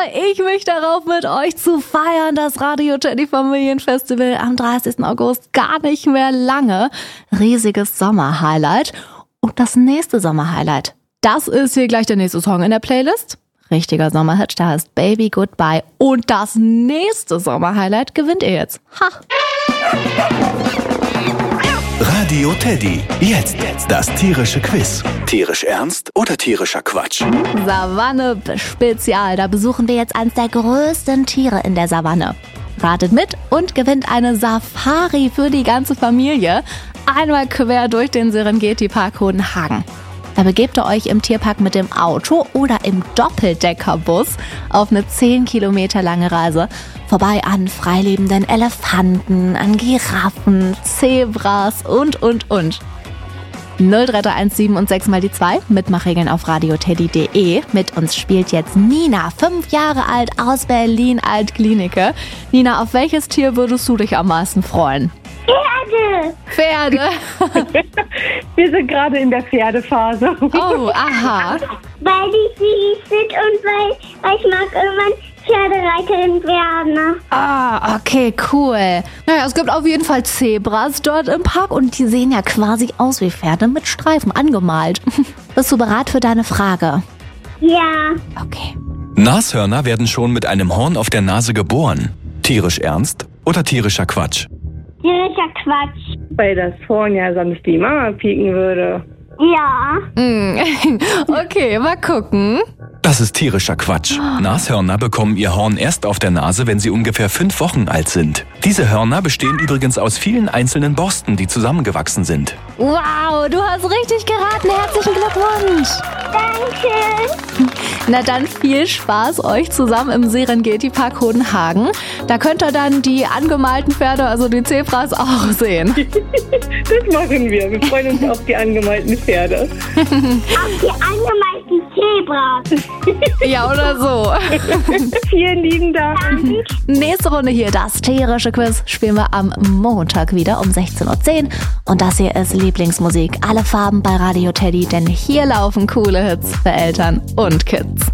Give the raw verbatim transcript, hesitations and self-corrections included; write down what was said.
freue ich mich darauf, mit euch zu feiern. Das Radio Teddy Familienfestival am dreißigsten August. Gar nicht mehr lange. Riesiges Sommerhighlight. Und das nächste Sommerhighlight, das ist hier gleich der nächste Song in der Playlist. Richtiger Sommerhit, da heißt Baby Goodbye. Und das nächste Sommerhighlight gewinnt ihr jetzt. Ha! Radio Teddy. Jetzt das tierische Quiz. Tierisch ernst oder tierischer Quatsch? Savanne Spezial. Da besuchen wir jetzt eines der größten Tiere in der Savanne. Ratet mit und gewinnt eine Safari für die ganze Familie. Einmal quer durch den Serengeti-Park Hodenhagen. Da begebt ihr euch im Tierpark mit dem Auto oder im Doppeldeckerbus auf eine zehn Kilometer lange Reise. Vorbei an freilebenden Elefanten, an Giraffen, Zebras und, und, und. null drei drei eins sieben und sechs mal die zwei. Mitmachregeln auf radioteddy punkt de. Mit uns spielt jetzt Nina, fünf Jahre alt, aus Berlin, Altklinike. Nina, auf welches Tier würdest du dich am meisten freuen? Pferde! Pferde? Wir sind gerade in der Pferdephase. Oh, aha. Weil die süß sind und weil, weil ich mag irgendwann Pferdereiterin werden. Ah, okay, cool. Naja, es gibt auf jeden Fall Zebras dort im Park und die sehen ja quasi aus wie Pferde mit Streifen angemalt. Bist du bereit für deine Frage? Ja. Okay. Nashörner werden schon mit einem Horn auf der Nase geboren. Tierisch ernst oder tierischer Quatsch? Tierischer Quatsch. Weil das Horn ja sonst die Mama pieken würde. Ja. Mm. Okay, mal gucken. Das ist tierischer Quatsch. Nashörner bekommen ihr Horn erst auf der Nase, wenn sie ungefähr fünf Wochen alt sind. Diese Hörner bestehen übrigens aus vielen einzelnen Borsten, die zusammengewachsen sind. Wow, du hast richtig geraten. Herzlichen Glückwunsch. Danke. Na dann viel Spaß euch zusammen im Serengeti-Park Hodenhagen. Da könnt ihr dann die angemalten Pferde, also die Zebras, auch sehen. Das machen wir. Wir freuen uns auf die angemalten Pferde. Auf die angemalten Zebras. Ja, oder so. Vielen lieben Dank. Nächste Runde hier, das tierische Quiz, spielen wir am Montag wieder um sechzehn Uhr zehn. Und das hier ist Lieblingsmusik. Alle Farben bei Radio Teddy, denn hier laufen coole Hits für Eltern und Kids.